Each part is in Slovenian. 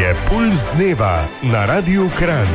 je Pulz dneva na Radiu Kranj.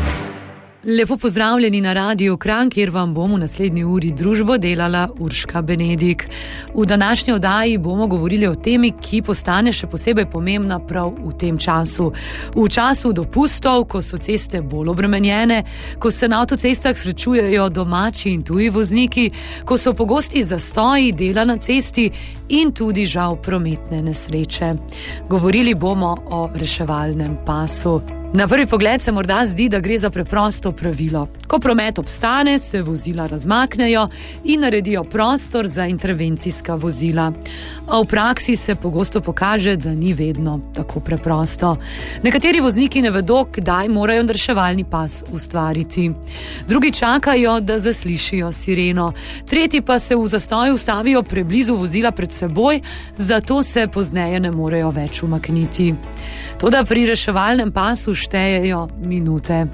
Lepo pozdravljeni na Radiu Kranj, kjer vam bom v naslednji uri družbo delala Urška Benedik. V današnji oddaji bomo govorili o temi, ki postane še posebej pomembna prav v tem času. V času dopustov, ko so ceste bolj obremenjene, ko se na avtocestah srečujejo domači in tuji vozniki, ko so pogosti zastoji, dela na cesti in tudi žal prometne nesreče. Govorili bomo o reševalnem pasu. Na prvi pogled se morda zdi, da gre za preprosto pravilo. Ko promet obstane, se vozila razmaknejo in naredijo prostor za intervencijska vozila. A v praksi se pogosto pokaže, da ni vedno tako preprosto. Nekateri vozniki ne vedo, kdaj morajo reševalni pas ustvariti. Drugi čakajo, da zaslišijo sireno. Tretji pa se v zastoju ustavijo preblizu vozila pred seboj, zato se pozneje ne morejo več umakniti. Toda pri reševalnem pasu štejejo minute,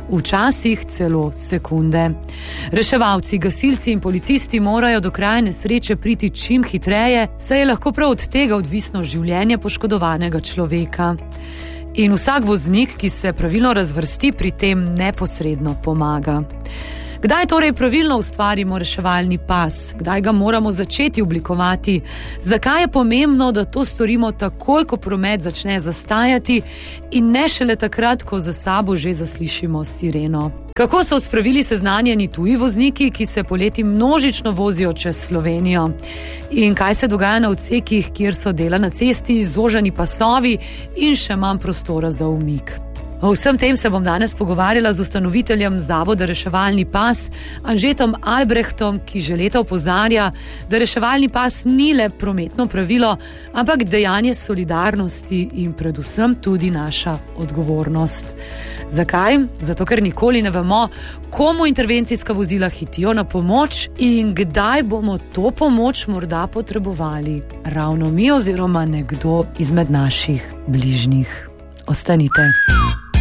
včasih celo sekunde. Reševalci, gasilci in policisti morajo do kraja nesreče priti čim hitreje, saj je lahko prav od tega odvisno življenje poškodovanega človeka. In vsak voznik, ki se pravilno razvrsti, pri tem neposredno pomaga. Kdaj torej pravilno ustvarimo reševalni pas? Kdaj ga moramo začeti oblikovati? Zakaj je pomembno, da to storimo takoj, ko promet začne zastajati in ne šele takrat, ko za sabo že zaslišimo sireno? Kako so s pravili seznanjeni tuji vozniki, ki se poleti množično vozijo čez Slovenijo? In kaj se dogaja na odsekih, kjer so dela na cesti, zožani pasovi in še manj prostora za umik? O vsem tem se bom danes pogovarjala z ustanoviteljem Zavoda Reševalni pas, Anžetom Albrehtom, ki že leta opozarja, da reševalni pas ni le prometno pravilo, ampak dejanje solidarnosti in predvsem tudi naša odgovornost. Zakaj? Zato, ker nikoli ne vemo, komu intervencijska vozila hitijo na pomoč in kdaj bomo to pomoč morda potrebovali. Ravno mi oziroma nekdo izmed naših bližnjih. Ostanite.